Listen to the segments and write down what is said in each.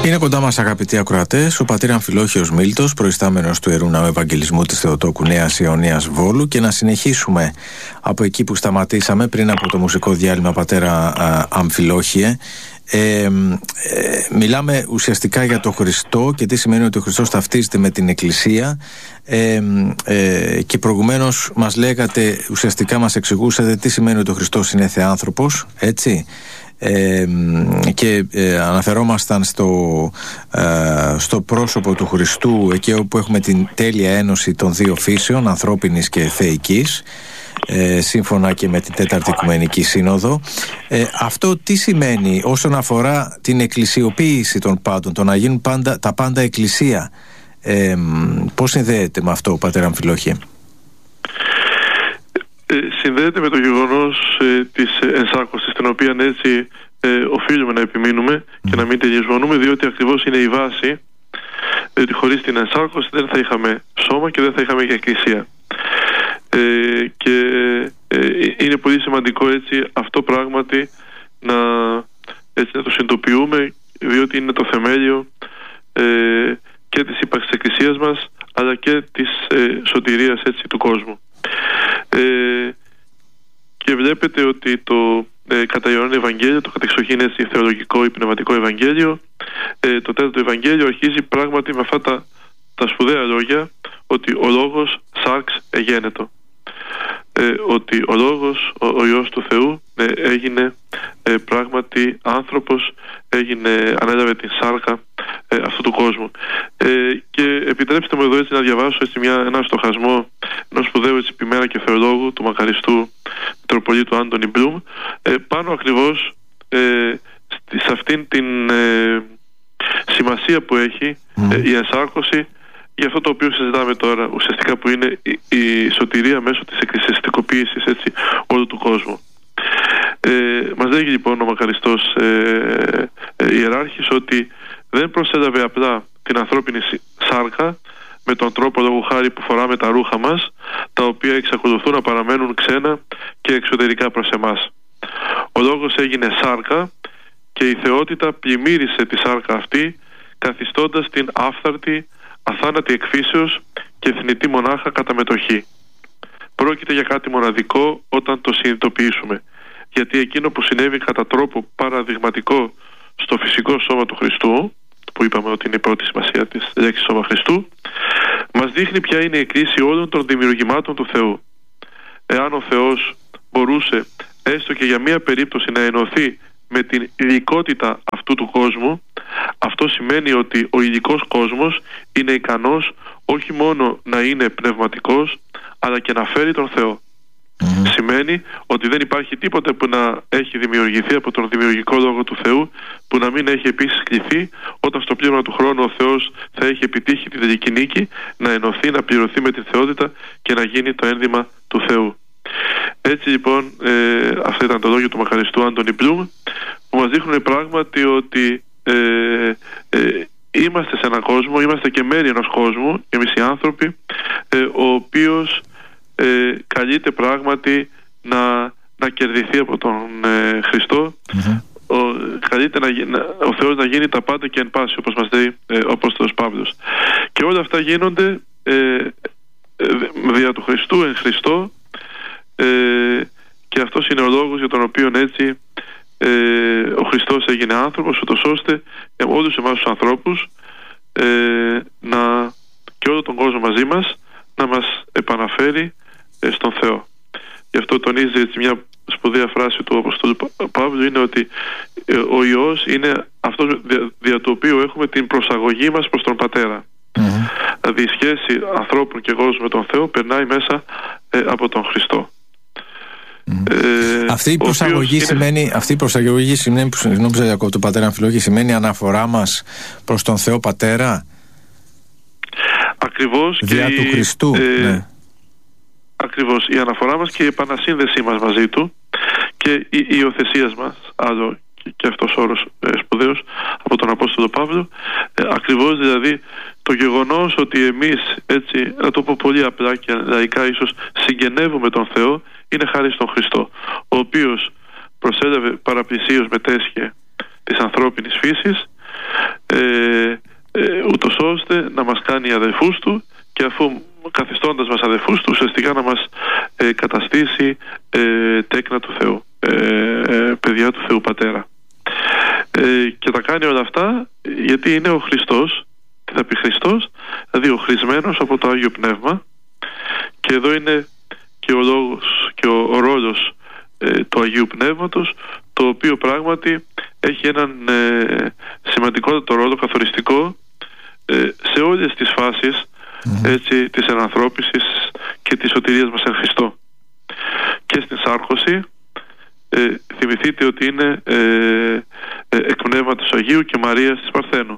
Είναι κοντά μας, αγαπητοί ακροατές, ο πατήρ Αμφιλόχιος Μίλτος, προϊστάμενος του Ιερού Ναού Ευαγγελισμού της Θεοτόκου Νέας Ιωνίας Βόλου, και να συνεχίσουμε από εκεί που σταματήσαμε πριν από το μουσικό διάλειμμα, πατέρα Αμφιλόχιε. Μιλάμε ουσιαστικά για τον Χριστό και τι σημαίνει ότι ο Χριστός ταυτίζεται με την Εκκλησία, και προηγουμένως μας λέγατε, ουσιαστικά μας εξηγούσατε τι σημαίνει ότι ο Χριστός είναι θεάνθρωπος, έτσι, και αναφερόμασταν στο πρόσωπο του Χριστού, εκεί όπου έχουμε την τέλεια ένωση των δύο φύσεων, ανθρώπινης και θεϊκής, σύμφωνα και με την Τέταρτη Οικουμενική Σύνοδο. Αυτό τι σημαίνει όσον αφορά την εκκλησιοποίηση των πάντων, το να γίνουν τα πάντα εκκλησία? Πώς συνδέεται με αυτό, πατέρα Αμφιλόχιε? Συνδέεται με το γεγονός της ενσάρκωσης, την οποία έτσι οφείλουμε να επιμείνουμε και να μην τελειωσβονούμε, διότι ακριβώς είναι η βάση, διότι χωρίς την ενσάρκωση δεν θα είχαμε σώμα και δεν θα είχαμε και εκκλησία. Και είναι πολύ σημαντικό έτσι αυτό πράγματι να το συνειδητοποιούμε, διότι είναι το θεμέλιο και της ύπαρξης της εκκλησίας μας, αλλά και της σωτηρίας έτσι του κόσμου. Και βλέπετε ότι το κατά Ιωάννη Ευαγγέλιο, το κατεξοχήν έτσι θεολογικό ή πνευματικό Ευαγγέλιο, το τέταρτο Ευαγγέλιο αρχίζει πράγματι με αυτά τα σπουδαία λόγια, ότι ο Λόγος σάρξ εγένετο, ότι ο Λόγος, ο Υιός του Θεού, έγινε πράγματι άνθρωπος, ανέλαβε την σάρκα αυτού του κόσμου. Και επιτρέψτε μου εδώ έτσι να διαβάσω έτσι ένα στοχασμό ενός σπουδαίου έτσι ποιμένα και θεολόγου, του μακαριστού Μητροπολίτου Άντονι Μπλουμ, πάνω ακριβώς σε αυτήν την σημασία που έχει η ενσάρκωση για αυτό το οποίο συζητάμε τώρα, ουσιαστικά, που είναι η σωτηρία μέσω της εκκλησιαστικοποίησης έτσι όλου του κόσμου. Μας λέγει λοιπόν ο μακαριστός ιεράρχης ότι δεν προσέλαβε απλά την ανθρώπινη σάρκα με τον τρόπο λόγου χάρη που φοράμε τα ρούχα μας, τα οποία εξακολουθούν να παραμένουν ξένα και εξωτερικά προς εμάς. Ο Λόγος έγινε σάρκα και η θεότητα πλημμύρισε τη σάρκα αυτή, καθιστώντας την άφθαρτη, αθάνατη εκφύσεως και θνητή μονάχα κατά μετοχή. Πρόκειται για κάτι μοναδικό όταν το συνειδητοποιήσουμε, γιατί εκείνο που συνέβη κατά τρόπο παραδειγματικό στο φυσικό σώμα του Χριστού, που είπαμε ότι είναι η πρώτη σημασία της λέξης σώμα Χριστού, μας δείχνει ποια είναι η κρίση όλων των δημιουργημάτων του Θεού. Εάν ο Θεός μπορούσε έστω και για μία περίπτωση να ενωθεί με την υλικότητα αυτού του κόσμου, αυτό σημαίνει ότι ο υλικός κόσμος είναι ικανός όχι μόνο να είναι πνευματικός, αλλά και να φέρει τον Θεό. Σημαίνει ότι δεν υπάρχει τίποτε που να έχει δημιουργηθεί από τον δημιουργικό λόγο του Θεού που να μην έχει επίσης κληθεί, όταν στο πλήρωμα του χρόνου ο Θεός θα έχει επιτύχει τη τελική νίκη, να ενωθεί, να πληρωθεί με την θεότητα και να γίνει το ένδυμα του Θεού. Έτσι λοιπόν, αυτό ήταν το λόγιο του μακαριστού Άντονι Μπλουμ, που μας δείχνουν πράγματι ότι είμαστε σε έναν κόσμο, είμαστε και μέρη ενός κόσμου, εμείς οι άνθρωποι, ο οποίος καλείται πράγματι να κερδιθεί από τον Χριστό. Καλείται ο Θεός να γίνει τα πάντα και εν πάση, όπως μας λέει ο Απόστολος Παύλος. Και όλα αυτά γίνονται δια του Χριστού, εν Χριστώ, και αυτός είναι ο λόγος για τον οποίο έτσι ο Χριστός έγινε άνθρωπος, ούτως ώστε όλους εμάς τους ανθρώπους και όλο τον κόσμο μαζί μας να μας επαναφέρει στον Θεό. Γι' αυτό τονίζει έτσι μια σπουδαία φράση του Αποστόλου Παύλου, είναι ότι ο Υιός είναι αυτός δια του οποίου έχουμε την προσαγωγή μας προς τον Πατέρα. Δηλαδή η σχέση ανθρώπων και κόσμου με τον Θεό περνάει μέσα από τον Χριστό. Αυτή η προσαγωγή σημαίνει, που συγγνώμη που διακόπτω, πατέρα Αμφιλόχη, σημαίνει αναφορά μας προς τον Θεό Πατέρα. Ακριβώς. Δια του Χριστού. Ναι. Ακριβώς, η αναφορά μας και η επανασύνδεσή μας μαζί Του και η υιοθεσία μας, άλλο και αυτός ο όρος σπουδαίος από τον Απόστολο Παύλο, ακριβώς δηλαδή το γεγονός ότι εμείς, έτσι να το πω πολύ απλά και λαϊκά ίσως, συγγενεύουμε τον Θεό, είναι χάρη στον Χριστό, ο οποίος προσέλαβε παραπλησίως μετέσχε της ανθρώπινης φύσης, ούτως ώστε να μας κάνει αδελφούς του, και αφού καθιστώντας μας αδελφούς του ουσιαστικά να μας καταστήσει τέκνα του Θεού, παιδιά του Θεού Πατέρα. Και τα κάνει όλα αυτά γιατί είναι ο Χριστός. Τι θα πει Χριστός? Δηλαδή ο χρησμένος από το Άγιο Πνεύμα. Και εδώ είναι και ο λόγος και ο ρόλος του Αγίου Πνεύματος, το οποίο πράγματι έχει έναν σημαντικότατο ρόλο, καθοριστικό, σε όλες τις φάσεις έτσι, της ενανθρώπισης και της σωτηρίας μας εν Χριστώ. Και στην σάρκωση θυμηθείτε ότι είναι εκ πνεύματος Αγίου και Μαρίας της Παρθένου.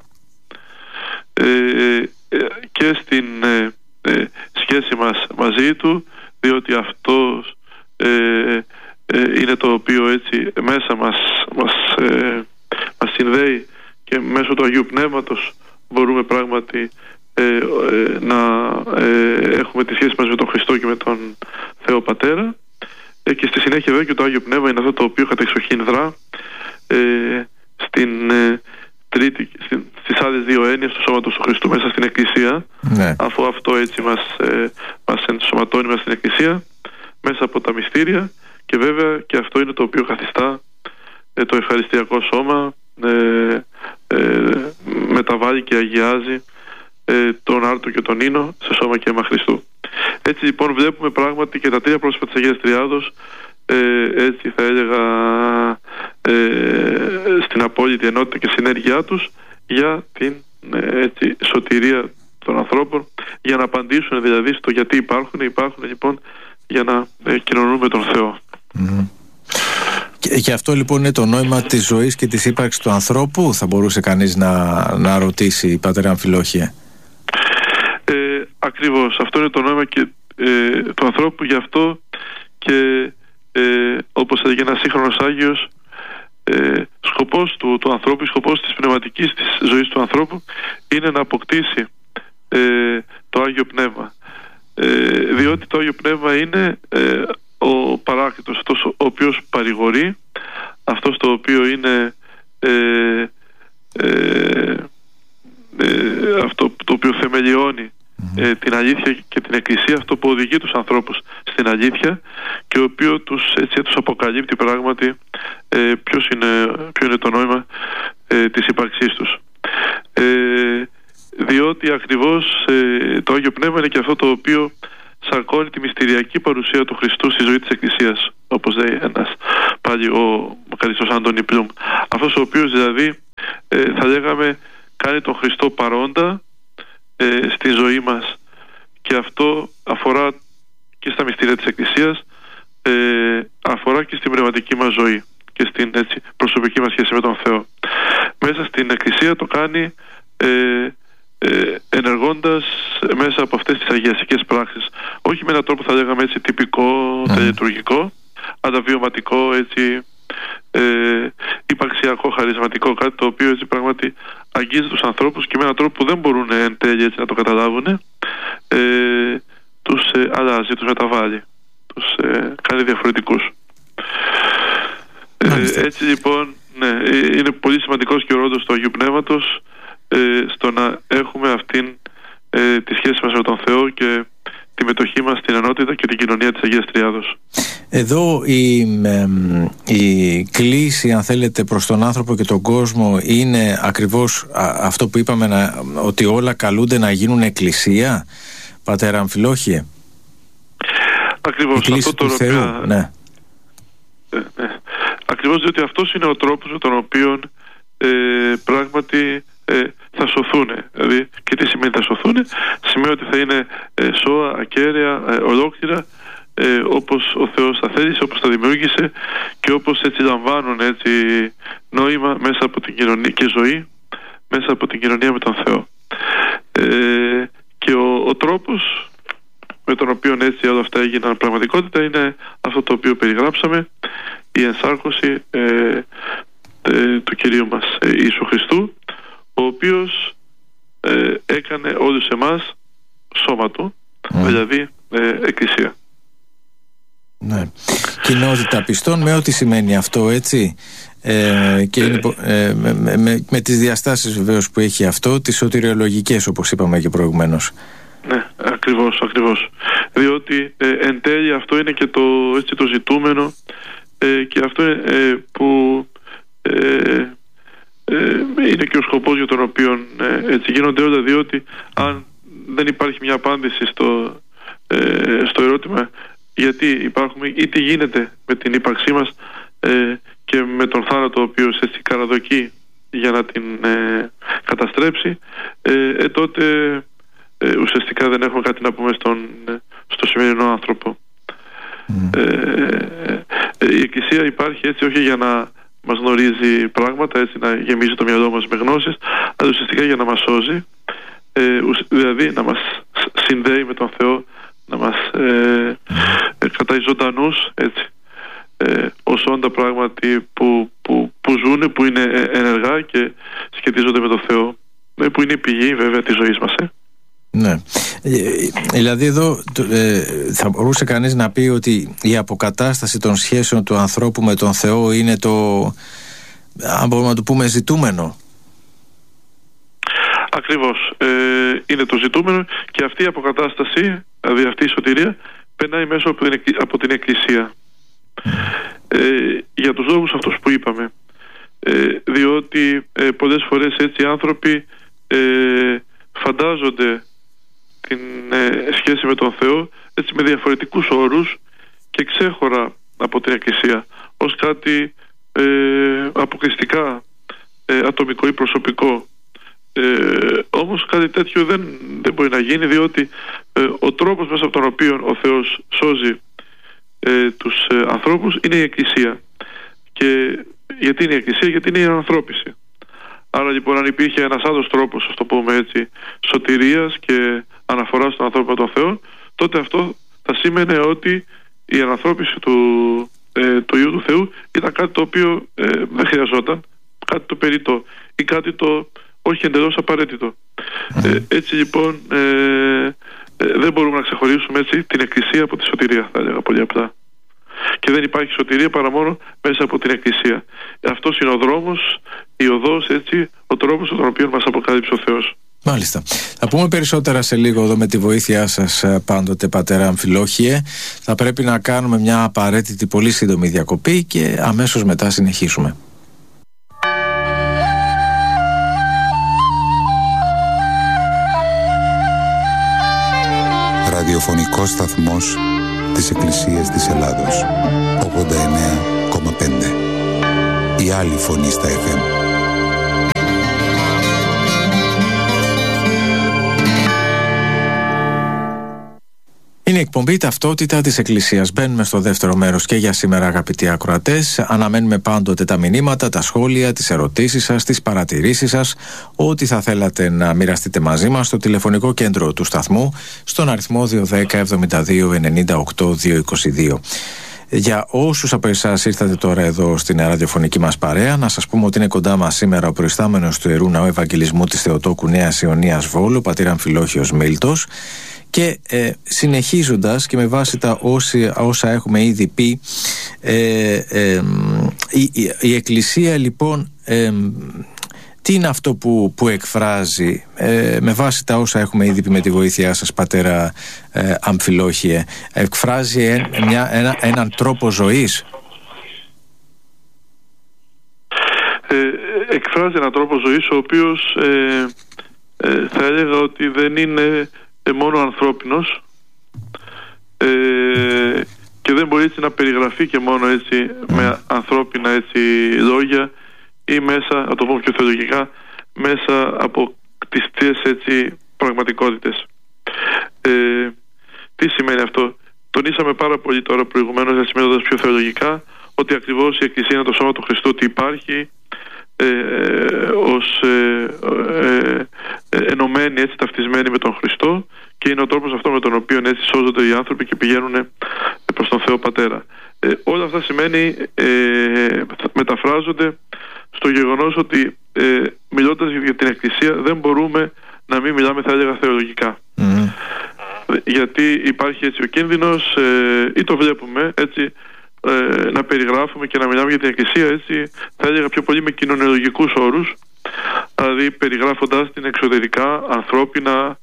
Και στην σχέση μας μαζί του, διότι αυτός είναι το οποίο έτσι μέσα μας συνδέει, και μέσω του Αγίου Πνεύματος μπορούμε πράγματι να έχουμε τη σχέση μας με τον Χριστό και με τον Θεό Πατέρα. Και στη συνέχεια βέβαια και το Άγιο Πνεύμα είναι αυτό το οποίο κατεξοχήν δρά στις άλλες δύο έννοιες του σώματος του Χριστού μέσα στην Εκκλησία, αφού αυτό έτσι μας ενσωματώνει μέσα στην Εκκλησία μέσα από τα μυστήρια, και βέβαια και αυτό είναι το οποίο καθιστά το ευχαριστιακό σώμα, μεταβάλλει και αγιάζει τον άρτο και τον ίνο σε σώμα και αίμα Χριστού. Έτσι λοιπόν βλέπουμε πράγματι και τα τρία πρόσωπα της Αγίας Τριάδος, έτσι θα έλεγα, στην απόλυτη ενότητα και συνέργειά τους για την έτσι, σωτηρία των ανθρώπων, για να απαντήσουν δηλαδή στο γιατί υπάρχουν λοιπόν για να κοινωνούν με τον Θεό. Και αυτό λοιπόν είναι το νόημα της ζωής και της ύπαρξης του ανθρώπου, θα μπορούσε κανείς να ρωτήσει, πατέρα Αμφιλόχιε? Ακριβώς, αυτό είναι το νόημα και του ανθρώπου. Γι' αυτό και όπως έλεγε ένας σύγχρονος Άγιος, σκοπός του ανθρώπου, σκοπός της πνευματικής της ζωής του ανθρώπου είναι να αποκτήσει το Άγιο Πνεύμα, διότι το Άγιο Πνεύμα είναι ο Παράκλητος, αυτός ο οποίος παρηγορεί, αυτός το οποίο είναι αυτό το οποίο θεμελιώνει την αλήθεια και την Εκκλησία, αυτό που οδηγεί τους ανθρώπους στην αλήθεια και ο οποίο τους αποκαλύπτει πράγματι ποιο είναι το νόημα της ύπαρξής τους, διότι ακριβώς το Άγιο Πνεύμα είναι και αυτό το οποίο σαρκώνει τη μυστηριακή παρουσία του Χριστού στη ζωή της Εκκλησίας, όπως λέει πάλι ο μακαριστός Άντωνη Πλούμ, αυτός ο οποίος δηλαδή θα λέγαμε κάνει τον Χριστό παρόντα στη ζωή μας, και αυτό αφορά και στα μυστήρια της Εκκλησίας, αφορά και στην πνευματική μας ζωή και στην έτσι, προσωπική μας σχέση με τον Θεό. Μέσα στην Εκκλησία το κάνει ενεργώντας μέσα από αυτές τις αγιαστικές πράξεις, όχι με έναν τρόπο θα λέγαμε έτσι τυπικό, τελετουργικό, αλλά βιωματικό, έτσι υπαρξιακό, χαρισματικό, κάτι το οποίο έτσι πράγματι αγγίζει τους ανθρώπους και με έναν τρόπο που δεν μπορούν εν τέλει έτσι να το καταλάβουν, τους αλλάζει, τους μεταβάλλει, τους κάνει διαφορετικούς. Έτσι λοιπόν είναι πολύ σημαντικός και ο ρόλος του Αγίου Πνεύματος στο να έχουμε αυτήν τη σχέση μας με τον Θεό και τη μετοχή μας στην ενότητα και την κοινωνία της Αγίας Τριάδος. Εδώ η κλίση, αν θέλετε, προς τον άνθρωπο και τον κόσμο είναι ακριβώς αυτό που είπαμε, ότι όλα καλούνται να γίνουν εκκλησία, πατέρα Αμφιλόχιε? Ακριβώς, η κλίση αυτό του Θεού, ναι. Ακριβώς, διότι αυτός είναι ο τρόπος με τον οποίο πράγματι θα σωθούν. Δηλαδή, και τι σημαίνει θα σωθούν? Σημαίνει ότι θα είναι σώα, ακέραια, ολόκληρα, όπως ο Θεός τα θέλησε, όπως τα δημιούργησε και όπως έτσι λαμβάνουν έτσι νόημα μέσα από την κοινωνία και ζωή μέσα από την κοινωνία με τον Θεό. Και ο τρόπος με τον οποίο έτσι όλα αυτά έγιναν πραγματικότητα είναι αυτό το οποίο περιγράψαμε, η ενσάρκωση του Κυρίου μας Ιησού Χριστού, ο οποίος έκανε όλους εμάς σώμα του, δηλαδή Εκκλησία. Ναι. Κοινότητα πιστών, με ό,τι σημαίνει αυτό, έτσι. Και με τις διαστάσεις βεβαίως που έχει αυτό, τις σωτηριολογικές, όπως είπαμε και προηγουμένως. Ναι, ακριβώς. Διότι εν τέλει αυτό είναι και το ζητούμενο, και αυτό που είναι και ο σκοπός για τον οποίο έτσι γίνονται όλα, διότι αν δεν υπάρχει μια απάντηση στο ερώτημα γιατί υπάρχουμε ή τι γίνεται με την ύπαρξή μας και με τον θάνατο ο οποίος έτσι καραδοκεί για να την καταστρέψει, τότε ουσιαστικά δεν έχουμε κάτι να πούμε στο σημερινό άνθρωπο. Η Εκκλησία υπάρχει έτσι όχι για να μας γνωρίζει πράγματα, έτσι να γεμίζει το μυαλό μας με γνώσεις, αλλά ουσιαστικά για να μας σώζει, δηλαδή να μας συνδέει με τον Θεό, να μας κρατάει ζωντανούς, έτσι, ως όντα πράγματι που ζουν, που είναι ενεργά και σχετίζονται με τον Θεό, που είναι η πηγή βέβαια της ζωής μας. Ναι. Δηλαδή εδώ θα μπορούσε κανείς να πει ότι η αποκατάσταση των σχέσεων του ανθρώπου με τον Θεό είναι αν μπορούμε να το πούμε, ζητούμενο. Ακριβώς. Είναι το ζητούμενο, και αυτή η αποκατάσταση, δηλαδή αυτή η σωτηρία, περνάει μέσω από την Εκκλησία. Για τους λόγους αυτούς που είπαμε. Διότι πολλές φορές έτσι οι άνθρωποι φαντάζονται την σχέση με τον Θεό έτσι με διαφορετικούς όρους και ξέχωρα από την Εκκλησία, ως κάτι αποκλειστικά ατομικό ή προσωπικό. Όμως κάτι τέτοιο δεν μπορεί να γίνει, διότι ο τρόπος μέσα από τον οποίο ο Θεός σώζει τους ανθρώπους είναι η Εκκλησία. Και γιατί είναι η Εκκλησία? Γιατί είναι η ανανθρώπιση. Άρα λοιπόν, αν υπήρχε ένας άλλος τρόπος, ας το πούμε έτσι, σωτηρίας και αναφορά στον ανθρώπο με τον Θεό, τότε αυτό θα σήμαινε ότι η ανανθρώπιση του Υιού του Θεού ήταν κάτι το οποίο δεν χρειαζόταν, κάτι το περιττό ή κάτι το όχι εντελώς απαραίτητο. Έτσι λοιπόν δεν μπορούμε να ξεχωρίσουμε έτσι την Εκκλησία από τη σωτηρία, θα έλεγα πολύ απλά. Και δεν υπάρχει σωτηρία παρά μόνο μέσα από την Εκκλησία. Αυτός είναι ο δρόμος, η οδός, έτσι, ο τρόπος τον οποίο μας αποκάλυψε ο Θεός. Μάλιστα. Θα πούμε περισσότερα σε λίγο εδώ με τη βοήθειά σας πάντοτε, πατέρα Αμφιλόχιε. Θα πρέπει να κάνουμε μια απαραίτητη πολύ σύντομη διακοπή και αμέσως μετά συνεχίσουμε. Ραδιοφωνικός σταθμός της Εκκλησίας της Ελλάδος, 89,5. Η άλλη φωνή στα FM. Είναι εκπομπή Ταυτότητα της Εκκλησίας. Μπαίνουμε στο δεύτερο μέρος και για σήμερα, αγαπητοί ακροατές. Αναμένουμε πάντοτε τα μηνύματα, τα σχόλια, τις ερωτήσεις σας, τις παρατηρήσεις σας, ό,τι θα θέλατε να μοιραστείτε μαζί μας στο τηλεφωνικό κέντρο του σταθμού, στον αριθμό 210 72 98 222. Για όσους από εσάς ήρθατε τώρα εδώ στην ραδιοφωνική μας παρέα, να σας πούμε ότι είναι κοντά μας σήμερα ο προϊστάμενος του Ιερού Ναού Ευαγγελισμού της Θεοτόκου Νέας Ιωνίας Βόλου, πατήρ Αμφιλόχιος Μίλτος. Και συνεχίζοντας και με βάση τα όσα έχουμε ήδη πει, η Εκκλησία λοιπόν τι είναι αυτό που εκφράζει, με βάση τα όσα έχουμε ήδη πει με τη βοήθειά σας, πατέρα Αμφιλόχιε, εκφράζει έναν τρόπο ζωής? Εκφράζει έναν τρόπο ζωής ο οποίος θα έλεγα ότι δεν είναι μόνο ανθρώπινος, και δεν μπορεί έτσι να περιγραφεί και μόνο έτσι με ανθρώπινα έτσι λόγια ή μέσα, να το πούμε πιο θεολογικά, μέσα από κτιστές έτσι πραγματικότητες. Τι σημαίνει αυτό? Τονίσαμε πάρα πολύ τώρα προηγουμένως, έτσι μένοντας πιο θεολογικά, ότι ακριβώς η Εκκλησία είναι το σώμα του Χριστού, ότι υπάρχει ως ενωμένη, έτσι, ταυτισμένη με τον Χριστό, και είναι ο τρόπος αυτό με τον οποίο έτσι σώζονται οι άνθρωποι και πηγαίνουν προς τον Θεό Πατέρα. Όλα αυτά σημαίνει, μεταφράζονται στο γεγονός ότι μιλώντας για την Εκκλησία δεν μπορούμε να μην μιλάμε, θα έλεγα, θεολογικά. γιατί υπάρχει έτσι ο κίνδυνος, ή το βλέπουμε έτσι, να περιγράφουμε και να μιλάμε για την Εκκλησία έτσι, θα έλεγα πιο πολύ με κοινωνιολογικούς όρους, δηλαδή περιγράφοντας την εξωτερικά, ανθρώπινα,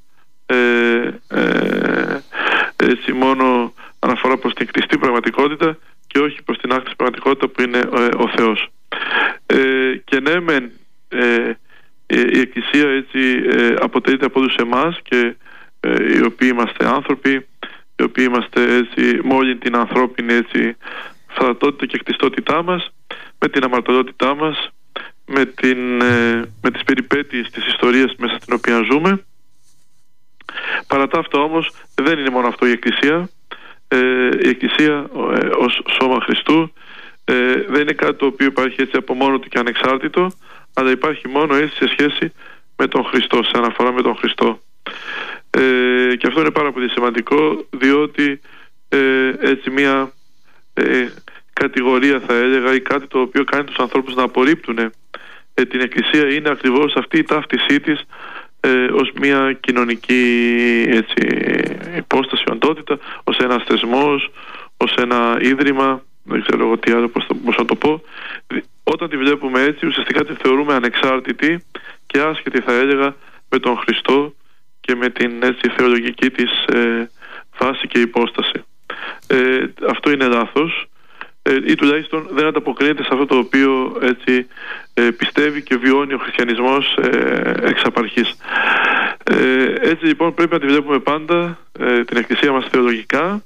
έτσι μόνο αναφορά προς την κτιστή πραγματικότητα και όχι προς την άκτιστη πραγματικότητα που είναι ο Θεός. Και ναι μεν η Εκκλησία έτσι αποτελείται από όλους εμάς, και οι οποίοι είμαστε άνθρωποι, οι οποίοι είμαστε έτσι με όλη την ανθρώπινη έτσι φρατότητα και κτιστότητά μας, με την αμαρτωλότητά μας, με τις περιπέτειες της ιστορίας μέσα στην οποία ζούμε. Παρά τα αυτά όμως δεν είναι μόνο αυτό η Εκκλησία. Η Εκκλησία ως σώμα Χριστού δεν είναι κάτι το οποίο υπάρχει έτσι από μόνο του και ανεξάρτητο, αλλά υπάρχει μόνο έτσι σε σχέση με τον Χριστό, σε αναφορά με τον Χριστό. Και αυτό είναι πάρα πολύ σημαντικό, διότι έτσι μια κατηγορία θα έλεγα, ή κάτι το οποίο κάνει τους ανθρώπους να απορρίπτουν την Εκκλησία, είναι ακριβώς αυτή η ταύτισή της ως μια κοινωνική έτσι, υπόσταση, οντότητα, ως ένας θεσμός, ως ένα ίδρυμα, δεν ξέρω εγώ τι άλλο πώς να το πω. Όταν τη βλέπουμε έτσι, ουσιαστικά τη θεωρούμε ανεξάρτητη και άσχετη θα έλεγα με τον Χριστό και με την έτσι, θεολογική της φάση και υπόσταση. Αυτό είναι λάθος, ή τουλάχιστον δεν ανταποκρίνεται σε αυτό το οποίο έτσι, πιστεύει και βιώνει ο χριστιανισμός εξ απαρχής. Έτσι λοιπόν πρέπει να τη βλέπουμε πάντα την Εκκλησία μας θεολογικά,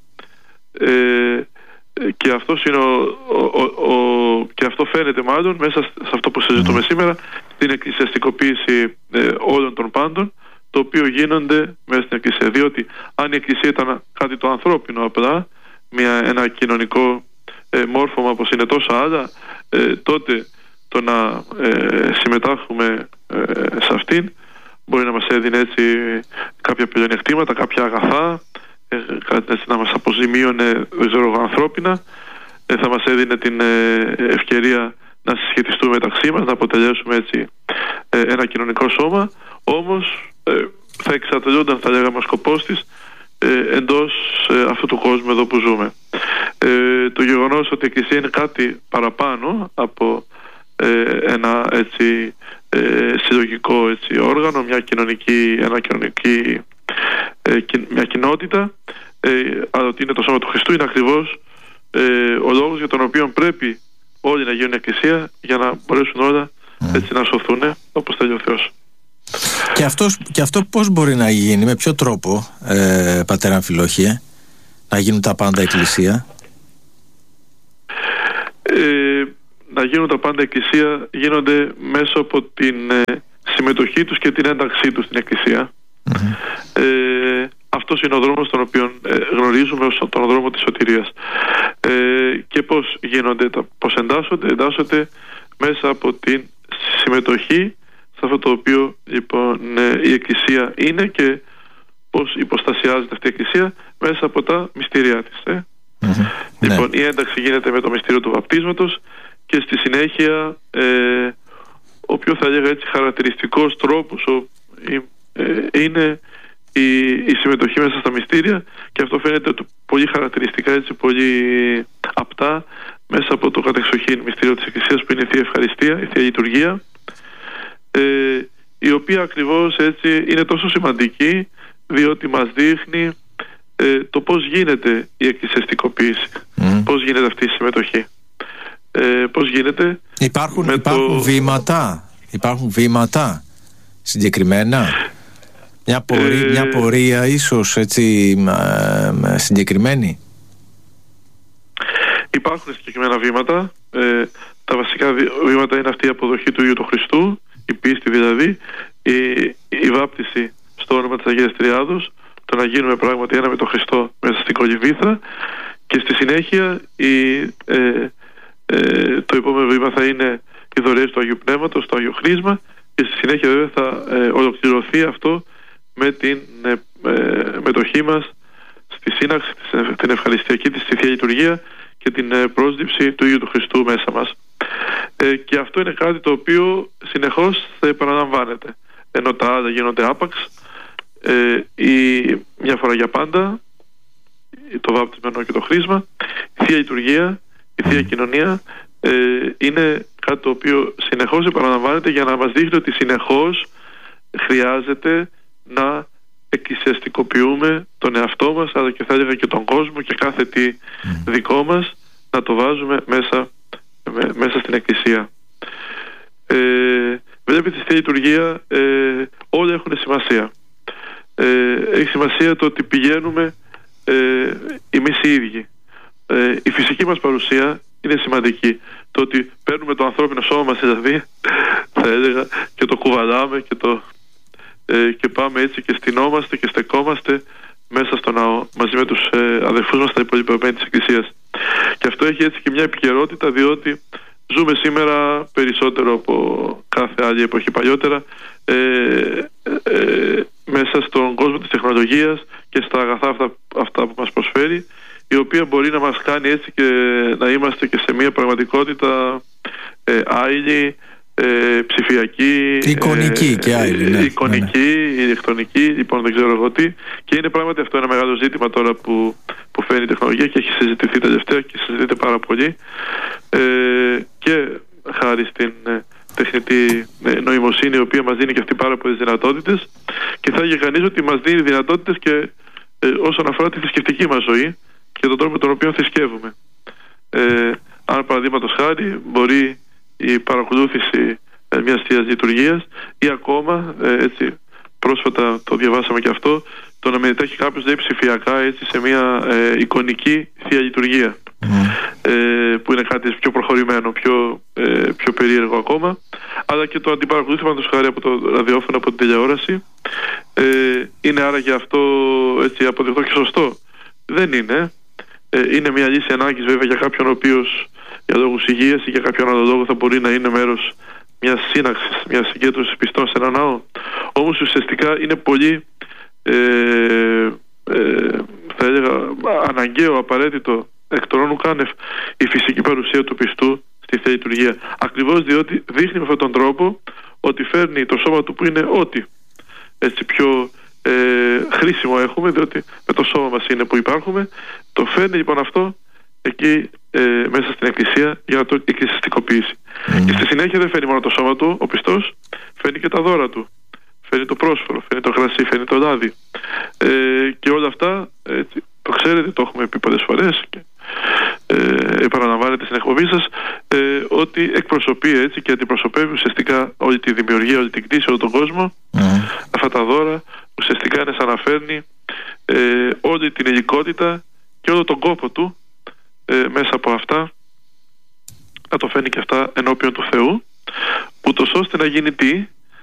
και και αυτό φαίνεται μάλλον μέσα σε αυτό που συζητούμε σήμερα, την εκκλησιαστικοποίηση όλων των πάντων, το οποίο γίνονται μέσα στην Εκκλησία. Διότι αν η Εκκλησία ήταν κάτι το ανθρώπινο απλά, ένα κοινωνικό μόρφωμα όπως είναι τόσα άλλα, τότε το να συμμετάχουμε σε αυτήν μπορεί να μας έδινε έτσι κάποια πλεονεκτήματα, κάποια αγαθά, κάτι έτσι να μας αποζημίωνε, δεν ξέρω, ανθρώπινα, θα μας έδινε την ευκαιρία να συσχετιστούμε μεταξύ μας, να αποτελέσουμε έτσι ένα κοινωνικό σώμα. Όμως θα εξατελούνταν, θα λέγαμε, ο σκοπός της εντός αυτού του κόσμου εδώ που ζούμε. Το γεγονός ότι η Εκκλησία είναι κάτι παραπάνω από ένα έτσι συλλογικό έτσι όργανο, μια κοινότητα, αλλά ότι είναι το σώμα του Χριστού, είναι ακριβώς ο λόγος για τον οποίο πρέπει όλοι να γίνουν Εκκλησία, για να μπορέσουν όλα έτσι να σωθούν όπως θέλει ο Θεός. Και αυτό πώς μπορεί να γίνει, με ποιο τρόπο, πατέρα Αμφιλόχιε, να γίνουν τα πάντα Εκκλησία? Να γίνουν τα πάντα Εκκλησία γίνονται μέσω από την συμμετοχή τους και την ένταξή τους στην Εκκλησία. Αυτός είναι ο δρόμος τον οποίο γνωρίζουμε ως τον δρόμο της σωτηρίας. Και πώς γίνονται, πώς εντάσσονται μέσα από την συμμετοχή σε αυτό το οποίο λοιπόν η Εκκλησία είναι, και πώς υποστασιάζεται αυτή η Εκκλησία μέσα από τα μυστήριά της. Λοιπόν, η ένταξη γίνεται με το μυστήριο του βαπτίσματος, και στη συνέχεια ο πιο θα λέγα έτσι χαρακτηριστικός τρόπος είναι η συμμετοχή μέσα στα μυστήρια, και αυτό φαίνεται πολύ χαρακτηριστικά, έτσι πολύ απτά, μέσα από το κατεξοχήν μυστήριο της Εκκλησίας που είναι η Θεία Ευχαριστία, η Θεία Λειτουργία, η οποία ακριβώς έτσι είναι τόσο σημαντική, διότι μας δείχνει το πώς γίνεται η εκκλησιαστικοποίηση, πώς γίνεται αυτή η συμμετοχή, πώς γίνεται. Υπάρχουν βήματα συγκεκριμένα, μια πορεία ίσως έτσι συγκεκριμένη. Υπάρχουν συγκεκριμένα βήματα. Τα βασικά βήματα είναι αυτή η αποδοχή του Υιού του Χριστού, η πίστη δηλαδή, η βάπτιση στο όνομα της Αγίας Τριάδος, το να γίνουμε πράγματι ένα με τον Χριστό μέσα στην κολυμβήθρα, και στη συνέχεια το επόμενο βήμα θα είναι οι δωρεές του Αγίου Πνεύματος, το Άγιο Χρίσμα, και στη συνέχεια βέβαια θα ολοκληρωθεί αυτό με την μετοχή μας στη σύναξη, την ευχαριστιακή της, στη Θεία Λειτουργία και την πρόσληψη του Υιού του Χριστού μέσα μας. Και αυτό είναι κάτι το οποίο συνεχώς θα επαναλαμβάνεται, ενώ τα άλλα γίνονται άπαξ. μια φορά για πάντα, το βάπτισμα και το χρήσμα, η Θεία Λειτουργία, η Θεία Κοινωνία, είναι κάτι το οποίο συνεχώς επαναλαμβάνεται για να μας δείχνει ότι συνεχώς χρειάζεται να εκκλησιαστικοποιούμε τον εαυτό μας, αλλά και θα έλεγα και τον κόσμο και κάθε τι δικό μας, να το βάζουμε μέσα στην Εκκλησία. Βλέπετε, στη Λειτουργία όλα έχουν σημασία. Έχει σημασία το ότι πηγαίνουμε εμείς οι ίδιοι. Η φυσική μας παρουσία είναι σημαντική. Το ότι παίρνουμε το ανθρώπινο σώμα μας, δηλαδή, θα έλεγα, και το κουβαλάμε και πάμε έτσι και στηνόμαστε και στεκόμαστε μέσα στο ναό μαζί με τους αδερφούς μας τα υπόλοιπα μέλη της Εκκλησίας. Και αυτό έχει έτσι και μια επικαιρότητα, διότι ζούμε σήμερα περισσότερο από κάθε άλλη εποχή παλιότερα μέσα στον κόσμο της τεχνολογίας και στα αγαθά αυτά που μας προσφέρει, η οποία μπορεί να μας κάνει έτσι και να είμαστε και σε μια πραγματικότητα άειλη, ψηφιακή, εικονική και άλλη, εικονική, ηλεκτρονική, λοιπόν δεν ξέρω εγώ τι, και είναι πράγματι αυτό ένα μεγάλο ζήτημα τώρα που φέρνει η τεχνολογία και έχει συζητηθεί τελευταία και συζητείται πάρα πολύ, και χάρη στην τεχνητή νοημοσύνη, η οποία μας δίνει και αυτή πάρα πολλές δυνατότητες, και θα έλεγε κανείς ότι μας δίνει δυνατότητες και όσον αφορά τη θρησκευτική μας ζωή και τον τρόπο με τον οποίο θρησκεύουμε. Αν παραδείγματος χάρη μπορεί η παρακολούθηση μιας Θείας Λειτουργίας ή ακόμα, έτσι πρόσφατα το διαβάσαμε και αυτό, το να μετέχει κάποιος λέει ψηφιακά έτσι σε μια εικονική Θεία Λειτουργία, που είναι κάτι πιο προχωρημένο, πιο περίεργο ακόμα, αλλά και το αντιπαρακολούθημα του χάρη από το ραδιόφωνο, από την τηλεόραση. Είναι άραγε αυτό έτσι αποδεικτό και σωστό? Δεν είναι. Είναι μια λύση ανάγκης βέβαια για κάποιον ο οποίος για λόγους υγείας ή για κάποιον άλλο λόγο θα μπορεί να είναι μέρος μιας σύναξης, μιας συγκέντρωσης πιστών σε ένα ναό. Όμως ουσιαστικά είναι πολύ θα έλεγα αναγκαίο, απαραίτητο, εκ των όνου κάνευ, η φυσική παρουσία του πιστού στη Θεία Λειτουργία, ακριβώς διότι δείχνει με αυτόν τον τρόπο ότι φέρνει το σώμα του, που είναι ό,τι έτσι πιο χρήσιμο έχουμε, διότι με το σώμα μας είναι που υπάρχουμε, το φέρνει λοιπόν αυτό εκεί μέσα στην Εκκλησία για να το εκκλησιαστικοποιήσει. Και στη συνέχεια δεν φέρνει μόνο το σώμα του ο πιστός, φέρνει και τα δώρα του, φέρνει το πρόσφορο, φέρνει το κρασί, φέρνει το λάδι, και όλα αυτά έτσι, το ξέρετε, το έχουμε πει πολλές φορές και επαναλαμβάνεται στην εκπομπή σας, ότι εκπροσωπεί έτσι και αντιπροσωπεύει ουσιαστικά όλη τη δημιουργία, όλη την κτήση, όλο τον κόσμο. Αυτά τα δώρα ουσιαστικά είναι σαν να φέρνει όλη την υλικότητα και όλο τον κόπο του μέσα από αυτά, να το φέρνει και αυτά ενώπιον του Θεού, ούτως ώστε να γίνει τι?